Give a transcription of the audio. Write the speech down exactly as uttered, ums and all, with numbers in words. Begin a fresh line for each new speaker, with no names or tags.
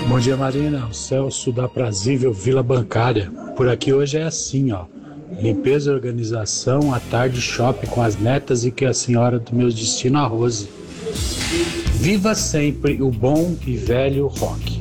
Bom dia, Marina. O Celso da Prazível Vila Bancária. Por aqui hoje é assim, ó. Limpeza e organização, à tarde shopping com as netas e que a senhora do meu destino a Rose. Viva sempre o bom e velho rock.